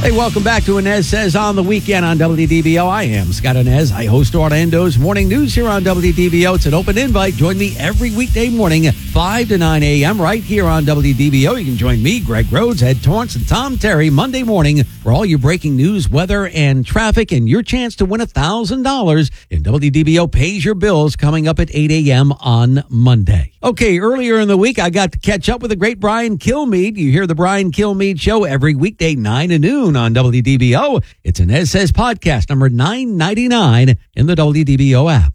Hey, welcome back to Inez Says on the Weekend on WDBO. I am Scott Inez. I host Orlando's Morning News here on WDBO. It's an open invite. Join me every weekday morning at 5 to 9 a.m. right here on WDBO. You can join me, Greg Rhodes, Ed Torrance, and Tom Terry Monday morning for all your breaking news, weather, and traffic, and your chance to win $1,000 in WDBO Pays Your Bills coming up at 8 a.m. on Monday. Okay, earlier in the week, I got to catch up with the great Brian Kilmeade. You hear the Brian Kilmeade Show every weekday, 9 to noon on WDBO. It's an Inez Says podcast number 999 in the WDBO app.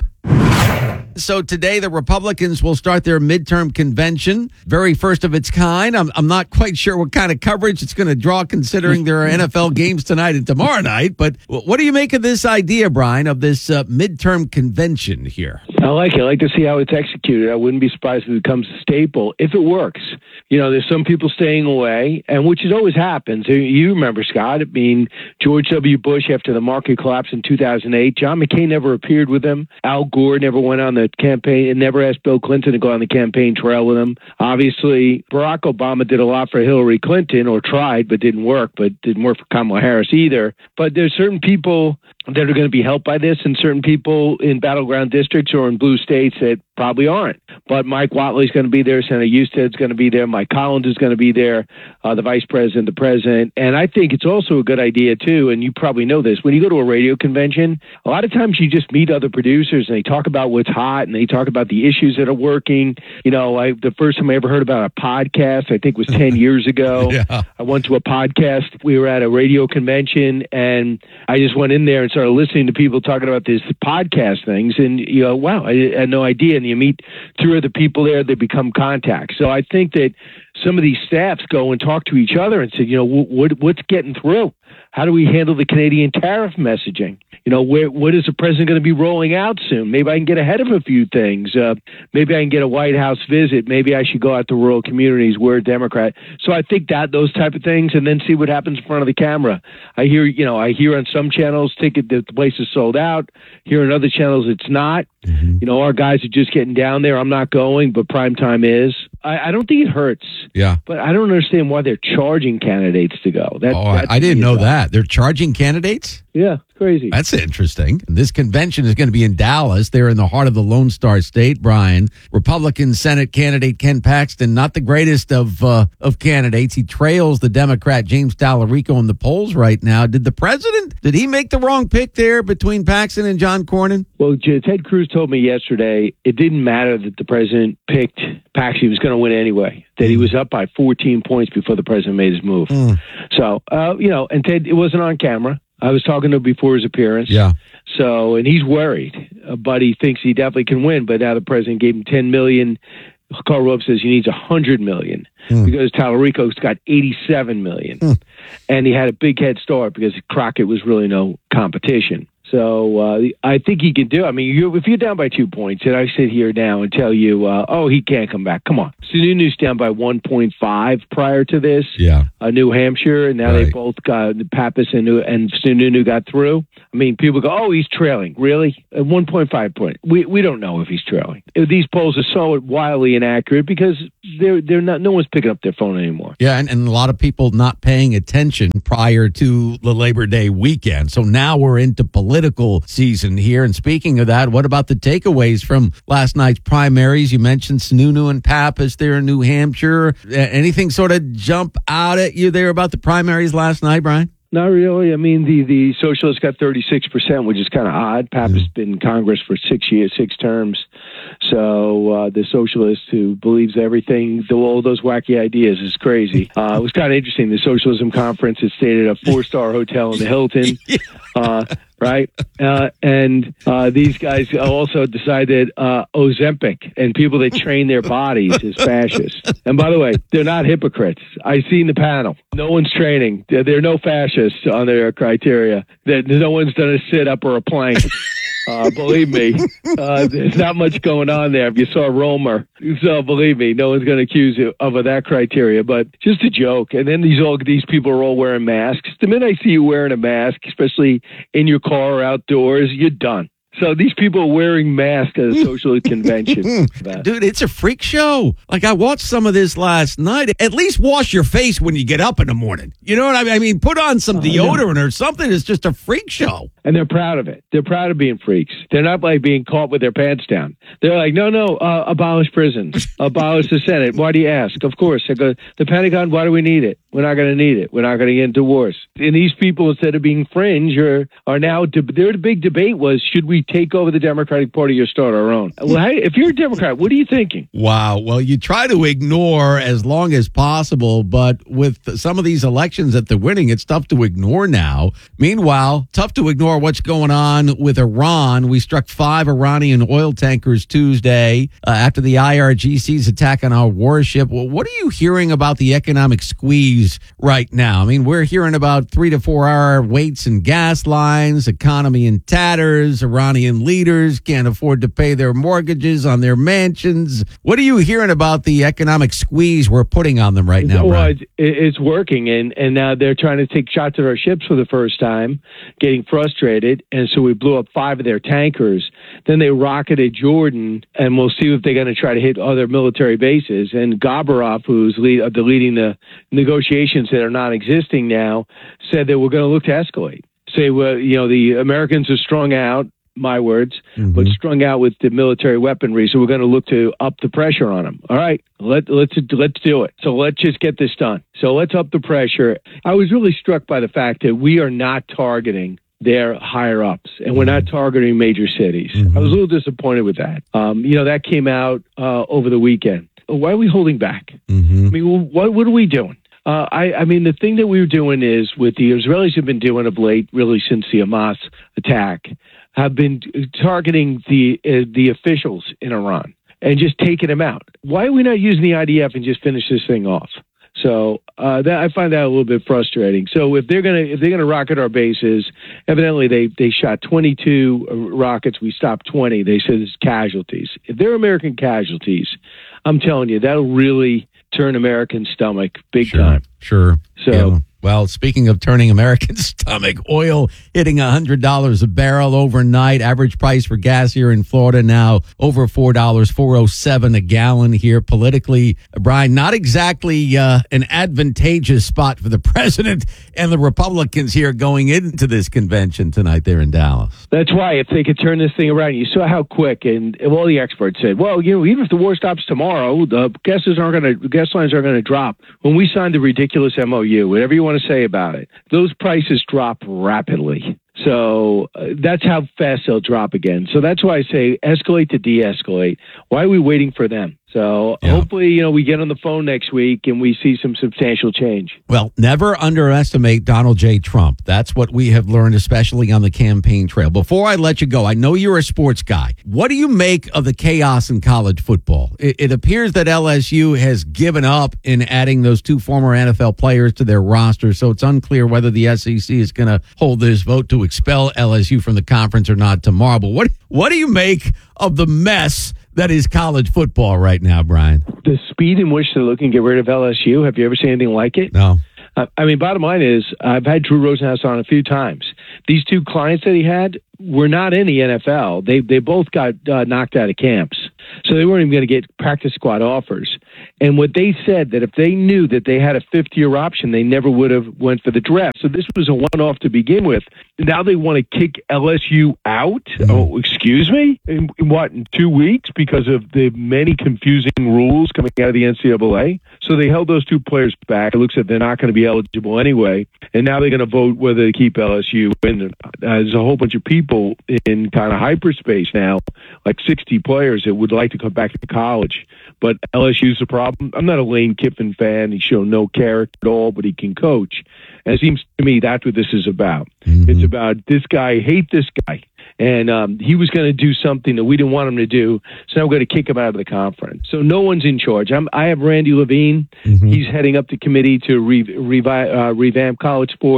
So today the Republicans will start their midterm convention, very first of its kind. I'm not quite sure what kind of coverage it's going to draw considering there are NFL games tonight and tomorrow night. But what do you make of this idea, Brian, of this midterm convention here? I like it. I like to see how it's executed. I wouldn't be surprised if it becomes a staple if it works. You know, there's some people staying away, and which it always happens. You remember, Scott, I mean, George W. Bush after the market collapse in 2008. John McCain never appeared with him. Al Gore never went on the campaign and never asked Bill Clinton to go on the campaign trail with him. Obviously, Barack Obama did a lot for Hillary Clinton, or tried, but didn't work for Kamala Harris either. But there's certain people that are going to be helped by this, and certain people in battleground districts or in blue states that probably aren't. But Mike Whatley's going to be there. Senator Husted's going to be there. Mike Collins is going to be there. The vice president, the president. And I think it's also a good idea, too, and you probably know this. When you go to a radio convention, a lot of times you just meet other producers and they talk about what's hot and they talk about the issues that are working. You know, the first time I ever heard about a podcast, I think was 10 years ago. Yeah. I went to a podcast. We were at a radio convention and I just went in there and started listening to people talking about this podcast things. And, you know, wow, I had no idea. And you meet three other people there, they become contacts. So I think that some of these staffs go and talk to each other and say, you know, what's getting through? How do we handle the Canadian tariff messaging? You know, what is the president going to be rolling out soon? Maybe I can get ahead of a few things. Maybe I can get a White House visit. Maybe I should go out to rural communities. We're a Democrat. So I think that those type of things, and then see what happens in front of the camera. I hear on some channels the place is sold out. Here on other channels it's not. Mm-hmm. You know, our guys are just getting down there. I'm not going, but primetime is. I don't think it hurts. Yeah. But I don't understand why they're charging candidates to go. I didn't know that. They're charging candidates? Yeah, it's crazy. That's interesting. This convention is going to be in Dallas. They're in the heart of the Lone Star State, Brian. Republican Senate candidate Ken Paxton, not the greatest of candidates. He trails the Democrat James Tallarico in the polls right now. Did he make the wrong pick there between Paxton and John Cornyn? Well, Ted Cruz told me yesterday it didn't matter that the president picked Paxton. He was going to win anyway. That he was up by 14 points before the president made his move. So, and Ted, it wasn't on camera. I was talking to him before his appearance. Yeah. So, and he's worried, but he thinks he definitely can win. But now the president gave him $10 million. Karl Rove says he needs $100 million because Tallarico's got $87 million. And he had a big head start because Crockett was really no competition. So I think he can do it. I mean, if you're down by 2 points, and I sit here now and tell you, he can't come back. Come on. Sununu's down by 1.5 prior to this. Yeah. New Hampshire, and now they both got Pappas and Sununu got through. I mean, people go, he's trailing. Really? At 1.5 point. We don't know if he's trailing. These polls are so wildly inaccurate because they're not. No one's picking up their phone anymore. Yeah, and a lot of people not paying attention prior to the Labor Day weekend. So now we're into political season here. And speaking of that, what about the takeaways from last night's primaries? You mentioned Sununu and Pappas there in New Hampshire. Anything sort of jump out at you there about the primaries last night, Brian? Not really. I mean, the socialists got 36%, which is kind of odd. Pappas been in Congress for 6 years, 6 terms. So the socialist who believes everything, all those wacky ideas, is crazy. It was kind of interesting. The Socialism Conference had stayed at a 4-star hotel in the Hilton. Right? And these guys also decided Ozempic and people that train their bodies as fascists. And by the way, they're not hypocrites. I've seen the panel. No one's training. There are no fascists on their criteria. No one's done a sit-up or a plank. Believe me, there's not much going on there. If you saw Romer, so believe me, no one's going to accuse you of that criteria. But just a joke. And then these people are all wearing masks. The minute I see you wearing a mask, especially in your car or outdoors, you're done. So these people are wearing masks at a social convention. Dude, it's a freak show. Like, I watched some of this last night. At least wash your face when you get up in the morning. You know what I mean? I mean, put on some deodorant or something. It's just a freak show. And they're proud of it. They're proud of being freaks. They're not like being caught with their pants down. They're like, no, abolish prisons. Abolish the Senate. Why do you ask? Of course. I go, the Pentagon, why do we need it? We're not going to need it. We're not going to get into wars. And these people, instead of being fringe, are now, their big debate was, should we take over the Democratic Party or start our own? Well, hey, if you're a Democrat, what are you thinking? Wow. Well, you try to ignore as long as possible, but with some of these elections that they're winning, it's tough to ignore now. Meanwhile, tough to ignore what's going on with Iran. We struck 5 Iranian oil tankers Tuesday after the IRGC's attack on our warship. Well, what are you hearing about the economic squeeze right now? I mean, we're hearing about 3 to 4 hour waits in gas lines, economy in tatters, Iranian leaders can't afford to pay their mortgages on their mansions. What are you hearing about the economic squeeze we're putting on them right now, Well, it's working, and now they're trying to take shots at our ships for the first time, getting frustrated, and so we blew up 5 of their tankers. Then they rocketed Jordan, and we'll see if they're going to try to hit other military bases. And Gabarov, who's leading the negotiations that are non-existing now, said that we're going to look to escalate. Say, well, the Americans are strung out, my words, but strung out with the military weaponry. So we're going to look to up the pressure on them. All right, let's do it. So let's just get this done. So let's up the pressure. I was really struck by the fact that we are not targeting their higher ups, and we're not targeting major cities. I was a little disappointed with that. That came out over the weekend. Why are we holding back? I mean, what are we doing? I mean, the thing that we were doing is, what the Israelis have been doing of late, really since the Hamas attack, have been targeting the officials in Iran and just taking them out. Why are we not using the IDF and just finish this thing off? So I find that a little bit frustrating. So if they're gonna rocket our bases, evidently they shot 22 rockets. We stopped 20. They said it's casualties. If they're American casualties, I'm telling you, that'll really turn American stomach big time. Sure. So. Yeah. Well, speaking of turning American stomach, oil hitting $100 a barrel overnight. Average price for gas here in Florida now over $4, $4.07 a gallon here. Politically, Brian, not exactly an advantageous spot for the president and the Republicans here going into this convention tonight there in Dallas. That's why, if they could turn this thing around, you saw how quick, and all the experts said, well, even if the war stops tomorrow, the gas lines aren't going to drop. When we signed the ridiculous MOU, whatever you want to say about it, those prices drop rapidly. So that's how fast they'll drop again. So that's why I say escalate to de-escalate. Why are we waiting for them? So hopefully, we get on the phone next week and we see some substantial change. Well, never underestimate Donald J. Trump. That's what we have learned, especially on the campaign trail. Before I let you go, I know you're a sports guy. What do you make of the chaos in college football? It appears that LSU has given up in adding those 2 former NFL players to their roster, so it's unclear whether the SEC is going to hold this vote to expel LSU from the conference or not tomorrow. But what do you make of the mess that is college football right now, Brian? The speed in which they're looking to get rid of LSU, have you ever seen anything like it? No. I mean, bottom line is, I've had Drew Rosenhaus on a few times. These 2 clients that he had were not in the NFL. They both got knocked out of camps. So they weren't even going to get practice squad offers. And what they said, that if they knew that they had a 5th-year option, they never would have went for the draft. So this was a one-off to begin with. Now they want to kick LSU out? Oh, excuse me? In 2 weeks? Because of the many confusing rules coming out of the NCAA? So they held those 2 players back. It looks like they're not going to be eligible anyway. And now they're going to vote whether to keep LSU in. There's a whole bunch of people in kind of hyperspace now, like 60 players that would like to come back to college. But LSU's the problem. I'm not a Lane Kiffin fan. He's shown no character at all, but he can coach. And it seems to me that's what this is about. It's about this guy, hate this guy. And he was going to do something that we didn't want him to do, so now we're going to kick him out of the conference. So no one's in charge. I have Randy Levine. He's heading up the committee to revamp college sports.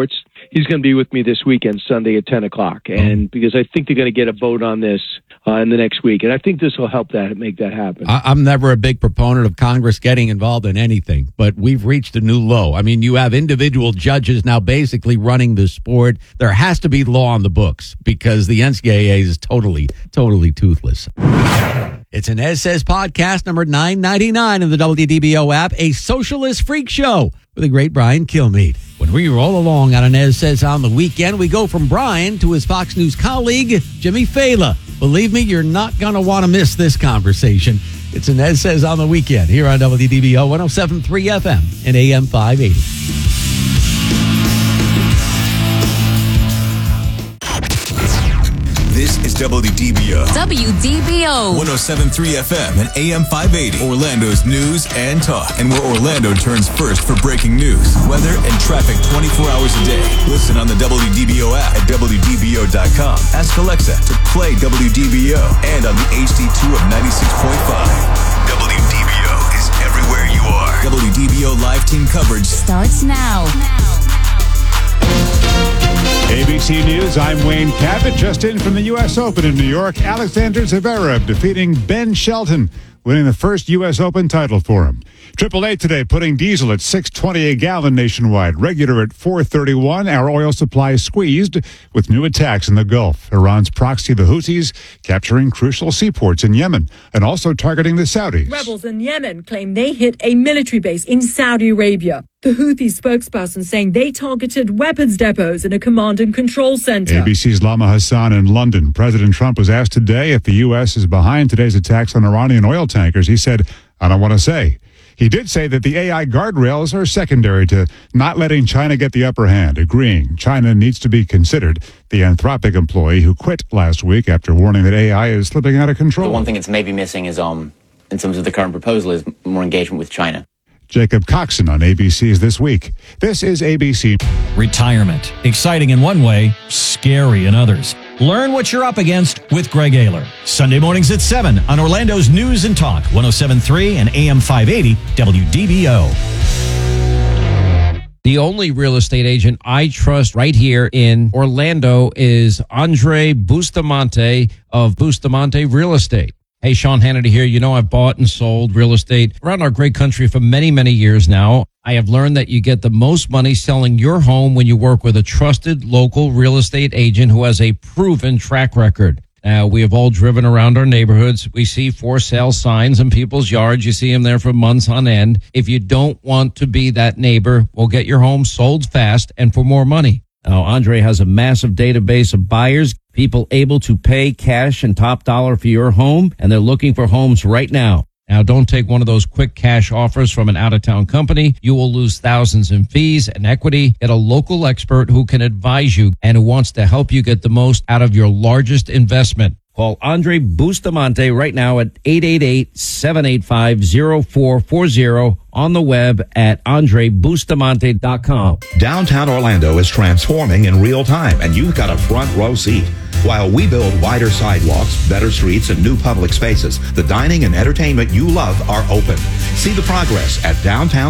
he's going to be with me this weekend, Sunday at 10 o'clock. And because I think they're going to get a vote on this in the next week. And I think this will help make that happen. I'm never a big proponent of Congress getting involved in anything, but we've reached a new low. I mean, you have individual judges now basically running the sport. There has to be law on the books because the NCAA is totally toothless. It's an Ed Says podcast number 999 in the WDBO app, a socialist freak show with the great Brian Kilmeade. When we roll along on an Ed Says on the weekend, we go from Brian to his Fox News colleague, Jimmy Fallon. Believe me, you're not going to want to miss this conversation. It's an Ed Says on the weekend here on WDBO 107.3 FM and AM 580. This is WDBO. WDBO. 107.3 FM and AM 580. Orlando's news and talk. And where Orlando turns first for breaking news, weather, and traffic 24 hours a day. Listen on the WDBO app at WDBO.com. Ask Alexa to play WDBO and on the HD2 of 96.5. WDBO is everywhere you are. WDBO live team coverage starts now. ABC News, I'm Wayne Cabot. Just in from the U.S. Open in New York, Alexander Zverev defeating Ben Shelton, winning the first U.S. Open title for him. 888 today, putting diesel at $6.20 a gallon nationwide. Regular at $4.31. Our oil supply squeezed with new attacks in the Gulf. Iran's proxy, the Houthis, capturing crucial seaports in Yemen and also targeting the Saudis. Rebels in Yemen claim they hit a military base in Saudi Arabia. The Houthi spokesperson saying they targeted weapons depots in a command and control center. ABC's Lama Hassan in London. President Trump was asked today if the U.S. is behind today's attacks on Iranian oil tankers. He said, "I don't want to say." He did say that the AI guardrails are secondary to not letting China get the upper hand, agreeing China needs to be considered. The Anthropic employee who quit last week after warning that AI is slipping out of control. The one thing it's maybe missing is, in terms of the current proposal, is more engagement with China. Jacob Coxon on ABC's This Week. This is ABC. Retirement. Exciting in one way, scary in others. Learn what you're up against with Greg Ayler. Sunday mornings at 7 on Orlando's News and Talk, 107.3 and AM 580 WDBO. The only real estate agent I trust right here in Orlando is Andre Bustamante of Bustamante Real Estate. Hey, Sean Hannity here. You know, I've bought and sold real estate around our great country for many, many years now. I have learned that you get the most money selling your home when you work with a trusted local real estate agent who has a proven track record. We have all driven around our neighborhoods. We see for sale signs in people's yards. You see them there for months on end. If you don't want to be that neighbor, we'll get your home sold fast and for more money. Now, Andre has a massive database of buyers, people able to pay cash and top dollar for your home, and they're looking for homes right now. Now, don't take one of those quick cash offers from an out-of-town company. You will lose thousands in fees and equity. Get a local expert who can advise you and who wants to help you get the most out of your largest investment. Call Andre Bustamante right now at 888-785-0440 on the web at andrebustamante.com. Downtown Orlando is transforming in real time, and you've got a front row seat. While we build wider sidewalks, better streets, and new public spaces, the dining and entertainment you love are open. See the progress at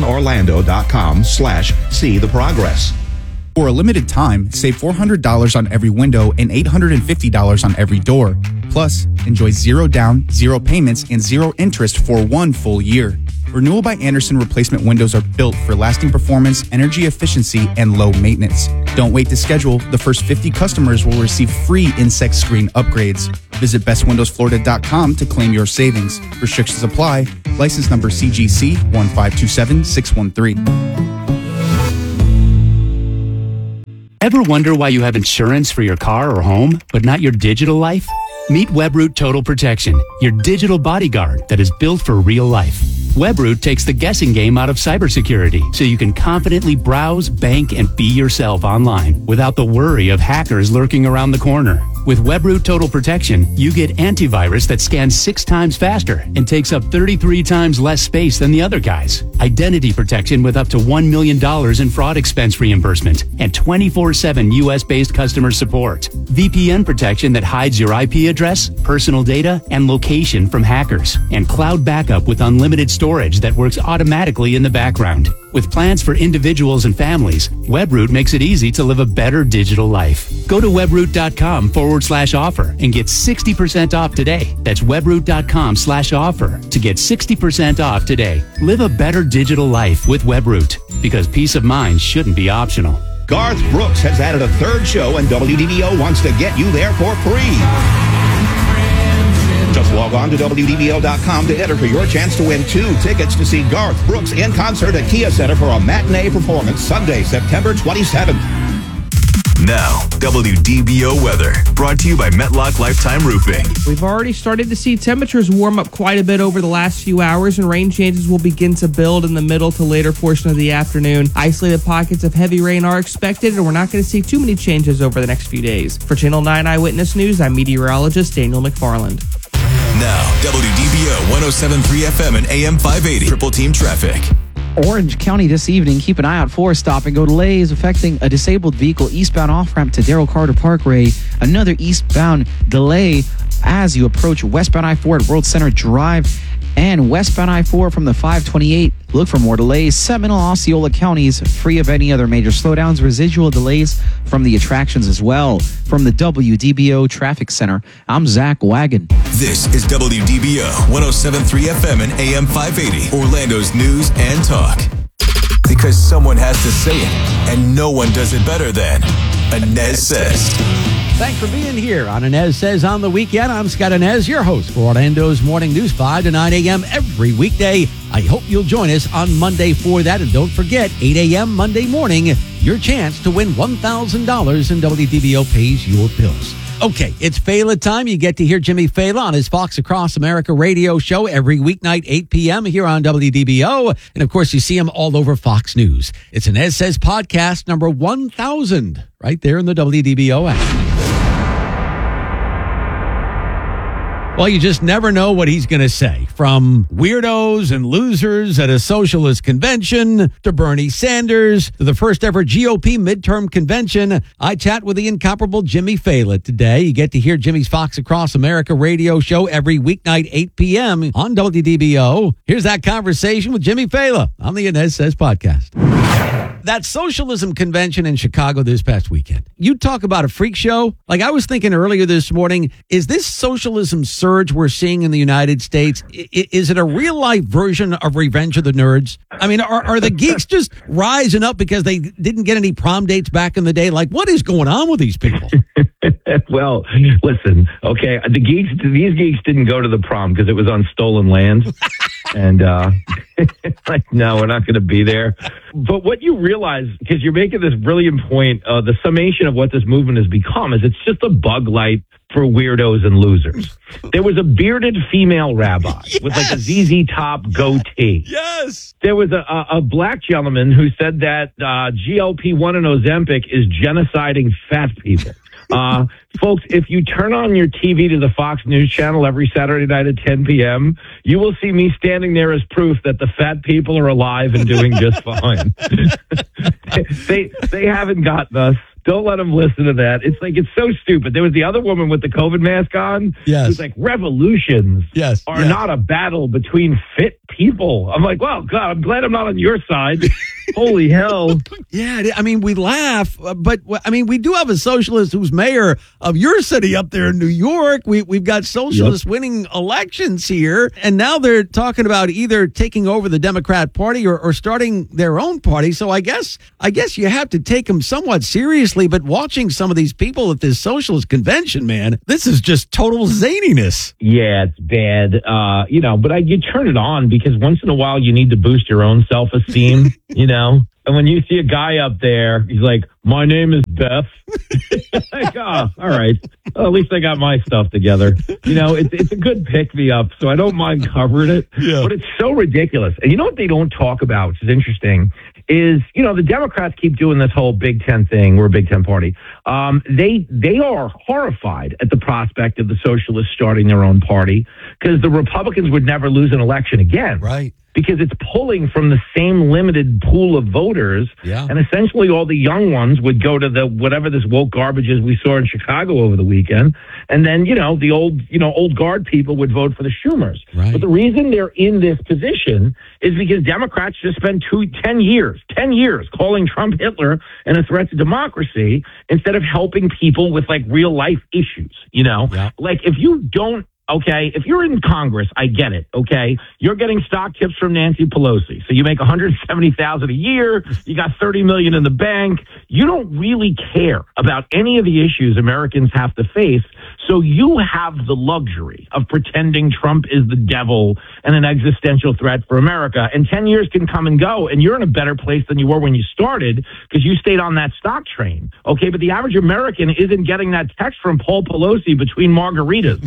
downtownorlando.com/seetheprogress. For a limited time, save $400 on every window and $850 on every door. Plus, enjoy 0 down, 0 payments, and 0 interest for 1 full year. Renewal by Andersen replacement windows are built for lasting performance, energy efficiency, and low maintenance. Don't wait to schedule. The first 50 customers will receive free insect screen upgrades. Visit bestwindowsflorida.com to claim your savings. Restrictions apply. License number CGC 1527613. Ever wonder why you have insurance for your car or home, but not your digital life? Meet WebRoot Total Protection, your digital bodyguard that is built for real life. WebRoot takes the guessing game out of cybersecurity, so you can confidently browse, bank, and be yourself online without the worry of hackers lurking around the corner. With WebRoot Total Protection, you get antivirus that scans 6 times faster and takes up 33 times less space than the other guys. Identity protection with up to $1 million in fraud expense reimbursement and 24/7 US-based customer support. VPN protection that hides your IP address, personal data, and location from hackers. And cloud backup with unlimited storage that works automatically in the background. With plans for individuals and families, Webroot makes it easy to live a better digital life. Go to webroot.com/offer and get 60% off today. That's webroot.com/offer to get 60% off today. Live a better digital life with Webroot, because peace of mind shouldn't be optional. Garth Brooks has added a third show, and WDBO wants to get you there for free. Just log on to WDBO.com to enter for your chance to win 2 tickets to see Garth Brooks in concert at Kia Center for a matinee performance Sunday, September 27th. Now, WDBO weather, brought to you by Metlock Lifetime Roofing. We've already started to see temperatures warm up quite a bit over the last few hours, and rain chances will begin to build in the middle to later portion of the afternoon. Isolated pockets of heavy rain are expected, and we're not going to see too many changes over the next few days. For Channel 9 Eyewitness News, I'm meteorologist Daniel McFarland. Now, WDBO 107.3 FM and AM 580. Triple Team Traffic. Orange County this evening. Keep an eye out for stop-and-go delays affecting a disabled vehicle eastbound off-ramp to Darrell Carter Parkway. Another eastbound delay as you approach westbound I-4 at World Center Drive and westbound I-4 from the 528. Look for more delays. Seminole, Osceola counties free of any other major slowdowns. Residual delays from the attractions as well. From the WDBO Traffic Center, I'm Zach Wagon. This is WDBO 107.3 FM and AM 580. Orlando's news and talk. Because someone has to say it, and no one does it better than Inez Says. Thanks for being here on Inez Says on the Weekend. I'm Scott Inez, your host for Orlando's Morning News, 5 to 9 a.m. every weekday. I hope you'll join us on Monday for that. And don't forget, 8 a.m. Monday morning, your chance to win $1,000 in WDBO Pays Your Bills. Okay, it's Fela time. You get to hear Jimmy Fela on his Fox Across America radio show every weeknight, 8 p.m. here on WDBO. And, of course, you see him all over Fox News. It's Inez Says podcast number 1,000 right there in the WDBO app. Well, you just never know what he's going to say. From weirdos and losers at a socialist convention to Bernie Sanders to the first ever GOP midterm convention, I chat with the incomparable Jimmy Fela today. You get to hear Jimmy's Fox Across America radio show every weeknight, 8 p.m. on WDBO. Here's that conversation with Jimmy Fela on the Inez Says podcast. That socialism convention in Chicago this past weekend. You talk about a freak show. Like I was thinking earlier this morning, is this socialism surge we're seeing in the United States, is it a real life version of Revenge of the Nerds? I mean, are the geeks just rising up because they didn't get any prom dates back in the day? Like, what is going on with these people? Well, listen, okay, these geeks didn't go to the prom because it was on stolen land. And like, no, we're not going to be there. But what you realize, because you're making this brilliant point, the summation of what this movement has become is it's just a bug light for weirdos and losers. There was a bearded female rabbi with like a ZZ Top goatee. Yes. There was a black gentleman who said that GLP-1 and Ozempic is genociding fat people. Folks, if you turn on your TV to the Fox News channel every Saturday night at 10 p.m., you will see me standing there as proof that the fat people are alive and doing just fine. They haven't gotten us. Don't let them listen to that. It's like, it's so stupid. There was the other woman with the COVID mask on. Yes. Who's like, revolutions are not a battle between fit people. I'm like, well, God, I'm glad I'm not on your side. Holy hell. Yeah, I mean, we laugh, but I mean, we do have a socialist who's mayor of your city up there in New York. We've got socialists winning elections here, and now they're talking about either taking over the Democrat Party or starting their own party. So I guess you have to take them somewhat seriously, but watching some of these people at this socialist convention, man, this is just total zaniness. Yeah, it's bad. But you turn it on because once in a while you need to boost your own self-esteem, And when you see a guy up there, he's like, my name is Beth. Like, oh, all right. Well, at least I got my stuff together. It's a good pick-me-up, so I don't mind covering it. Yeah. But it's so ridiculous. And you know what they don't talk about, which is interesting, is, the Democrats keep doing this whole Big Ten thing. We're a Big Ten party. They are horrified at the prospect of the socialists starting their own party because the Republicans would never lose an election again. Right. because it's pulling from the same limited pool of voters. Yeah. And essentially all the young ones would go to the whatever this woke garbage is we saw in Chicago over the weekend. And then, the old guard people would vote for the Schumers. Right. But the reason they're in this position is because Democrats just spent 10 years calling Trump Hitler and a threat to democracy instead of helping people with like real life issues, Yeah. Like if you don't, okay, if you're in Congress, I get it, okay? You're getting stock tips from Nancy Pelosi. So you make $170,000 a year, you got $30 million in the bank. You don't really care about any of the issues Americans have to face. So you have the luxury of pretending Trump is the devil and an existential threat for America. And 10 years can come and go, and you're in a better place than you were when you started because you stayed on that stock train. Okay, but the average American isn't getting that text from Paul Pelosi between margaritas,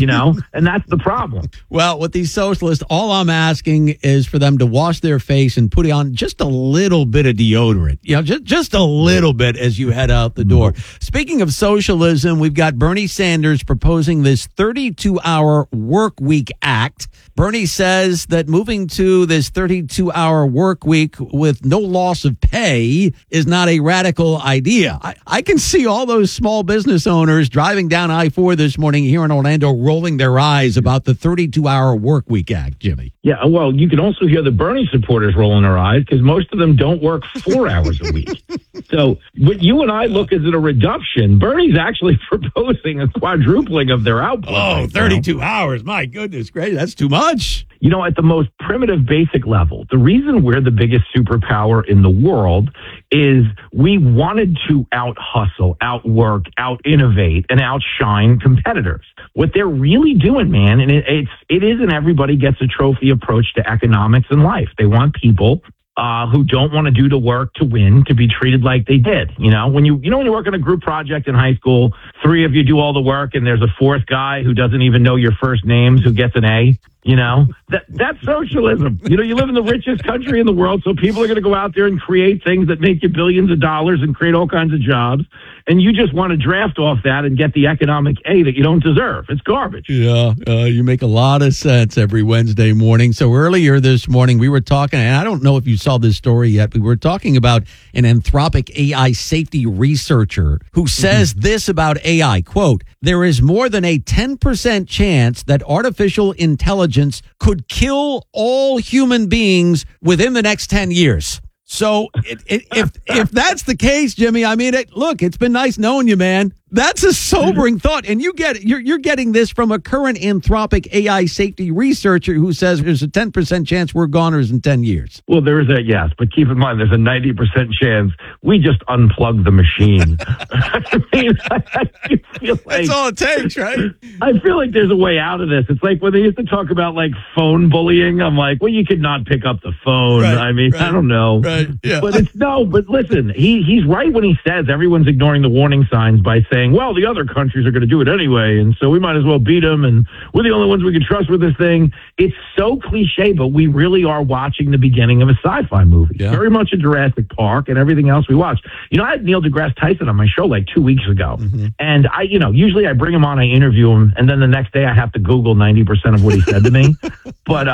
and that's the problem. Well, with these socialists, all I'm asking is for them to wash their face and put on just a little bit of deodorant. Just a little bit as you head out the door. Speaking of socialism, we've got Bernie Sanders proposing this 32-hour work week act. Bernie says that moving to this 32-hour work week with no loss of pay is not a radical idea. I can see all those small business owners driving down I-4 this morning here in Orlando rolling their eyes about the 32-hour work week act, Jimmy. Yeah, well, you can also hear the Bernie supporters rolling their eyes because most of them don't work 4 hours a week. So what you and I look as a reduction, Bernie's actually proposing a quadrupling of their output. Oh, 32 hours. My goodness gracious, that's too much. At the most primitive, basic level, the reason we're the biggest superpower in the world is we wanted to out-hustle, outwork, out-innovate, and outshine competitors. What they're really doing, man, and it isn't everybody gets a trophy approach to economics and life. They want people who don't want to do the work to win to be treated like they did. When you work on a group project in high school, 3 of you do all the work and there's a 4th guy who doesn't even know your first names who gets an A. That's socialism. You live in the richest country in the world, so people are going to go out there and create things that make you billions of dollars and create all kinds of jobs. And you just want to draft off that and get the economic A that you don't deserve. It's garbage. Yeah, you make a lot of sense every Wednesday morning. So earlier this morning, we were talking, and I don't know if you saw this story yet, we were talking about an Anthropic AI safety researcher who says this about AI, quote, "There is more than a 10% chance that artificial intelligence could kill all human beings within the next 10 years. So if that's the case, Jimmy, I mean, it's been nice knowing you, man. That's a sobering thought. And you're getting this from a current Anthropic AI safety researcher who says there's a 10% chance we're goners in 10 years. Well, there is yes, but keep in mind there's a 90% chance we just unplug the machine. I mean, I feel like that's all it takes, right? I feel like there's a way out of this. It's like when they used to talk about like phone bullying. I'm like, well, you could not pick up the phone. Right, I mean, I don't know. Right, yeah. But but listen, he's right when he says everyone's ignoring the warning signs by saying, well, the other countries are going to do it anyway, and so we might as well beat them, and we're the only ones we can trust with this thing. It's so cliche, but we really are watching the beginning of a sci-fi movie. Yeah. Very much a Jurassic Park and everything else we watch. I had Neil deGrasse Tyson on my show like 2 weeks ago, and I usually I bring him on, I interview him, and then the next day I have to Google 90% of what he said to me. But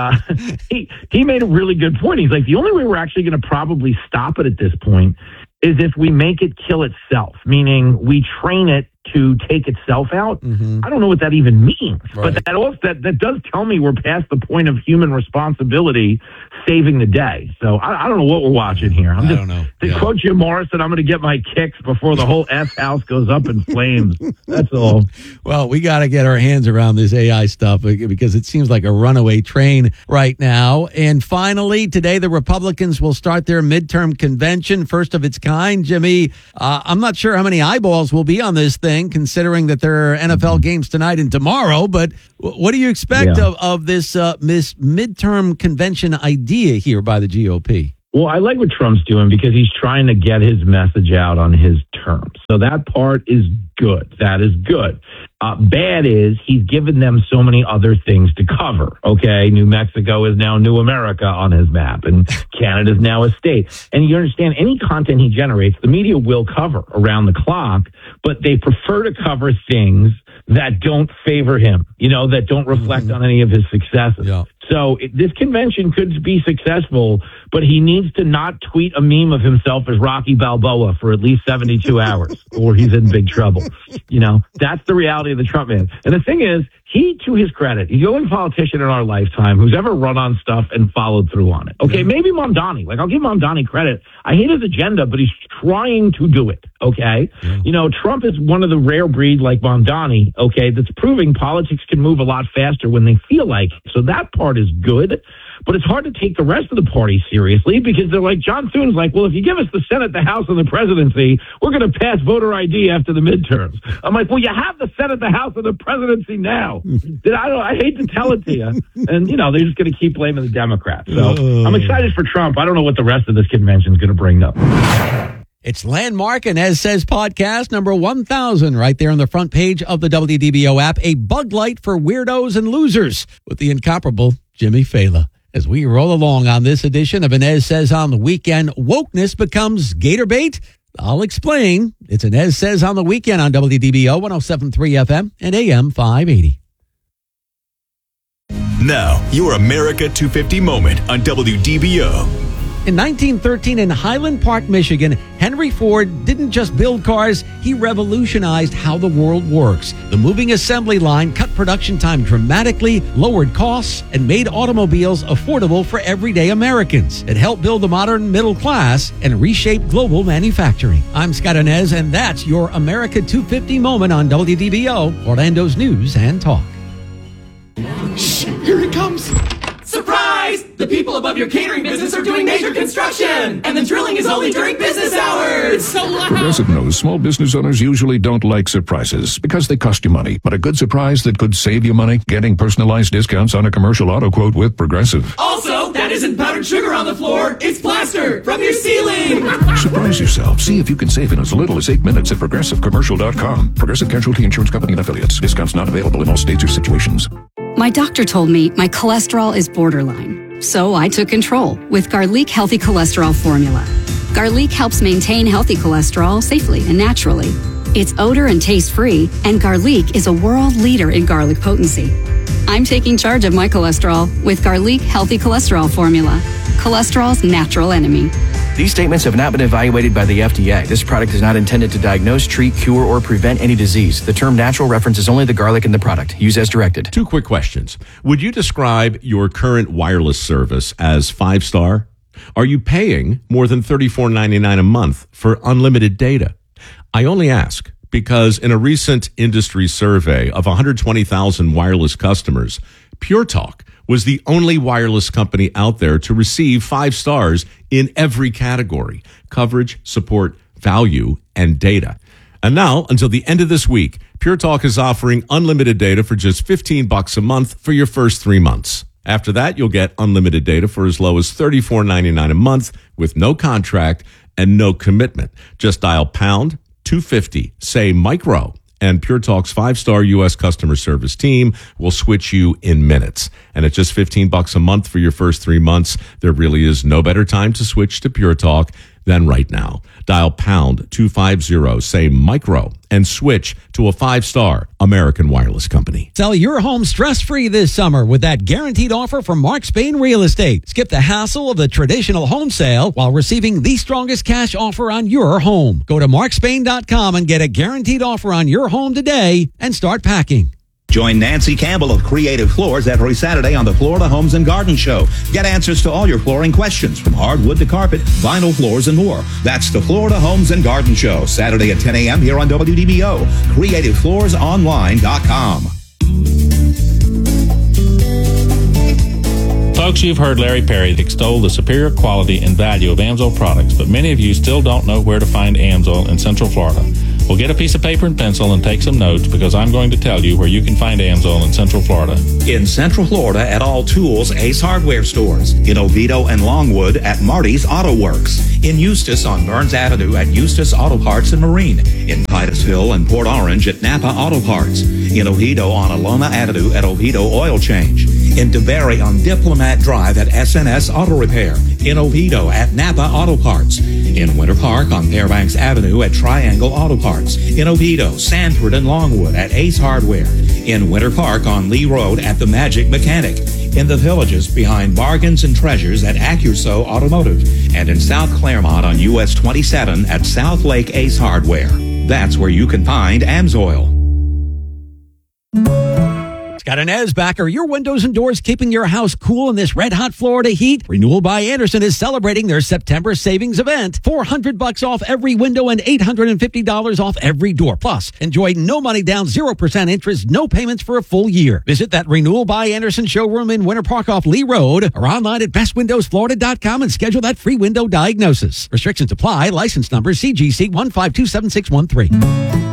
he made a really good point. He's like, the only way we're actually going to probably stop it at this point is if we make it kill itself, meaning we train it to take itself out. I don't know what that even means, right. But that does tell me we're past the point of human responsibility saving the day. So I don't know what we're watching here. I don't know. To quote Jim Morrison, I'm going to get my kicks before the whole F house goes up in flames. That's all. Well, we got to get our hands around this AI stuff because it seems like a runaway train right now. And finally, today, the Republicans will start their midterm convention, first of its kind. Jimmy, I'm not sure how many eyeballs will be on this thing, considering that there are NFL games tonight and tomorrow. But what do you expect of this midterm convention idea here by the GOP? Well, I like what Trump's doing because he's trying to get his message out on his terms. So that part is good. That is good. Bad is he's given them so many other things to cover. Okay, New Mexico is now New America on his map, and Canada is now a state. And you understand, any content he generates, the media will cover around the clock, but they prefer to cover things that don't favor him, that don't reflect on any of his successes. Yeah. So this convention could be successful, but he needs to not tweet a meme of himself as Rocky Balboa for at least 72 hours, or he's in big trouble. You know, that's the reality of the Trump man. And the thing is, he, to his credit, he's the only politician in our lifetime who's ever run on stuff and followed through on it. Okay, maybe Mamdani. Like, I'll give Mamdani credit. I hate his agenda, but he's trying to do it, okay? Yeah. You know, Trump is one of the rare breed like Mamdani, okay, that's proving politics can move a lot faster when they feel like it. So that part is good. But it's hard to take the rest of the party seriously because they're like, John Thune's like, well, if you give us the Senate, the House, and the presidency, we're going to pass voter ID after the midterms. I'm like, well, you have the Senate, the House, and the presidency now. I hate to tell it to you. And, you know, they're just going to keep blaming the Democrats. So I'm excited for Trump. I don't know what the rest of this convention is going to bring up. It's Landmark and As Says podcast number 1000 right there on the front page of the WDBO app. A bug light for weirdos and losers with the incomparable Jimmy Fallon. As we roll along on this edition of Inez Says on the Weekend, wokeness becomes gator bait. I'll explain. It's Inez Says on the Weekend on WDBO 107.3 FM and AM 580. Now, your America 250 moment on WDBO. In 1913 in Highland Park, Michigan, Henry Ford didn't just build cars, he revolutionized how the world works. The moving assembly line cut production time dramatically, lowered costs, and made automobiles affordable for everyday Americans. It helped build the modern middle class and reshape global manufacturing. I'm Scott Inez, and that's your America 250 moment on WDBO, Orlando's News and Talk. Shh, here it comes. Surprise! The people above your catering business are doing major construction, and the drilling is only during business hours. So loud. Progressive knows small business owners usually don't like surprises because they cost you money. But a good surprise that could save you money? Getting personalized discounts on a commercial auto quote with Progressive. Also, that isn't powdered sugar on the floor. It's plaster from your ceiling. Surprise yourself. See if you can save in as little as 8 minutes at ProgressiveCommercial.com. Progressive Casualty Insurance Company and Affiliates. Discounts not available in all states or situations. My doctor told me my cholesterol is borderline, so I took control with Garlic Healthy Cholesterol Formula. Garlic helps maintain healthy cholesterol safely and naturally. It's odor and taste-free, and Garlic is a world leader in garlic potency. I'm taking charge of my cholesterol with Garlic Healthy Cholesterol Formula, cholesterol's natural enemy. These statements have not been evaluated by the FDA. This product is not intended to diagnose, treat, cure, or prevent any disease. The term natural references only the garlic in the product. Use as directed. 2 quick questions. Would you describe your current wireless service as 5-star? Are you paying more than $34.99 a month for unlimited data? I only ask because in a recent industry survey of 120,000 wireless customers, Pure Talk was the only wireless company out there to receive 5 stars in every category: coverage, support, value, and data. And now, until the end of this week, Pure Talk is offering unlimited data for just $15 a month for your first 3 months. After that, you'll get unlimited data for as low as $34.99 a month with no contract and no commitment. Just dial pound 250, say micro, and Pure Talk's 5-star U.S. customer service team will switch you in minutes. And at just $15 a month for your first 3 months, there really is no better time to switch to Pure Talk than right now. Dial pound 250, say micro, and switch to a 5-star American wireless company. Sell your home stress-free this summer with that guaranteed offer from Mark Spain Real Estate. Skip the hassle of the traditional home sale while receiving the strongest cash offer on your home. Go to markspain.com and get a guaranteed offer on your home today and start packing. Join Nancy Campbell of Creative Floors every Saturday on the Florida Homes and Garden Show. Get answers to all your flooring questions, from hardwood to carpet, vinyl floors, and more. That's the Florida Homes and Garden Show, Saturday at 10 a.m. here on WDBO. CreativeFloorsOnline.com. Folks, you've heard Larry Perry extol the superior quality and value of Amsoil products, but many of you still don't know where to find Amsoil in Central Florida. Well, get a piece of paper and pencil and take some notes, because I'm going to tell you where you can find Amsoil in Central Florida. In Central Florida at all Tools Ace Hardware stores. In Oviedo and Longwood at Marty's Auto Works. In Eustis on Burns Avenue at Eustis Auto Parts and Marine. In Titusville and Port Orange at Napa Auto Parts. In Oviedo on Alona Avenue at Oviedo Oil Change. In DeBerry on Diplomat Drive at SNS Auto Repair. In Oviedo at Napa Auto Parts. In Winter Park on Fairbanks Avenue at Triangle Auto Parts. In Oviedo, Sanford, and Longwood at Ace Hardware. In Winter Park on Lee Road at The Magic Mechanic. in the Villages behind Bargains and Treasures at AccuSo Automotive, and in South Claremont on US 27 at South Lake Ace Hardware. That's where you can find AMSOIL. Scott Inez back. Are your windows and doors keeping your house cool in this red hot Florida heat? Renewal by Andersen is celebrating their September savings event. $400 off every window and $850 off every door. Plus, enjoy no money down, 0% interest, no payments for a full year. Visit that Renewal by Andersen showroom in Winter Park off Lee Road or online at bestwindowsflorida.com and schedule that free window diagnosis. Restrictions apply. License number CGC 1527613.